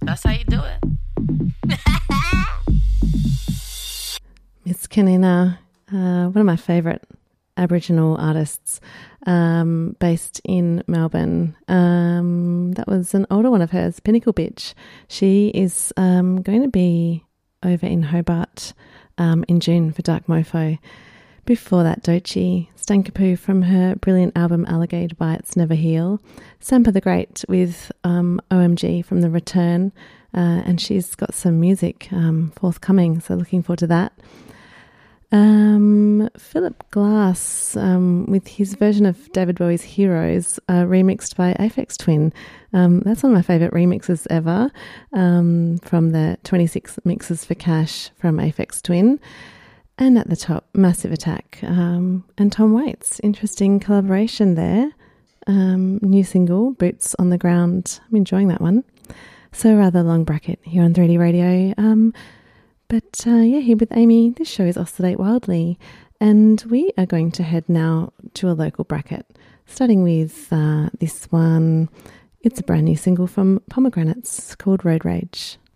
That's how you do it. Miss Kanina, one of my favourite Aboriginal artists, based in Melbourne. That was an older one of hers, Pinnacle Bitch. She is going to be over in Hobart in June for Dark Mofo. Before that, Doechii Stankapoo from her brilliant album Alligator Bites Never Heal. Sampa the Great with OMG from The Return, and she's got some music forthcoming, so looking forward to that. Philip Glass with his version of David Bowie's Heroes, remixed by Aphex Twin. That's one of my favourite remixes ever, from the 26 Mixes for Cash from Aphex Twin. And at the top, Massive Attack and Tom Waits. Interesting collaboration there. New single, Boots on the Ground. I'm enjoying that one. So rather long bracket here on 3D Radio. But here with Amy, this show is Oscillate Wildly, and we are going to head now to a local bracket, starting with this one. It's a brand new single from Pomegranates called Road Rage.